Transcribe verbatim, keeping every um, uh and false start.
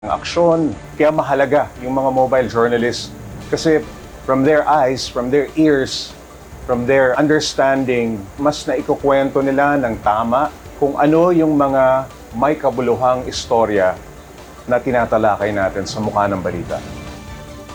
aksyon. Kaya mahalaga yung mga mobile journalists kasi from their eyes, from their ears, from their understanding, mas naikukwento nila ng tama kung ano yung mga may kabuluhang istorya na tinatalakay natin sa mukha ng balita.